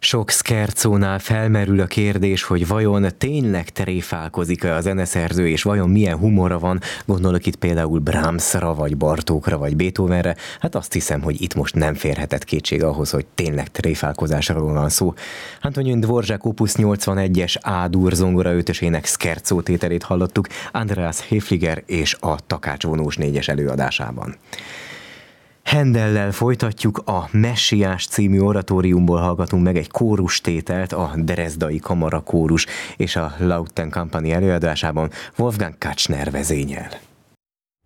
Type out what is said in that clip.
Sok szkercónál felmerül a kérdés, hogy vajon tényleg tréfálkozik-e a zeneszerző, és vajon milyen humora van, gondolok itt például Brahmsra, vagy Bartókra, vagy Beethovenre. Hát azt hiszem, hogy itt most nem férhetett kétség ahhoz, hogy tényleg tréfálkozásról van szó. Antonin Dvorak Opus 81-es A-dur zongora ötösének szkercó tételét hallottuk Andreas Häfliger és a Takácsvonós 4-es előadásában. Händellel folytatjuk, a Messiás című oratóriumból hallgatunk meg egy kórustételt, a Drezdai Kamara Kórus és a Lauten Company előadásában Wolfgang Kachner vezényel.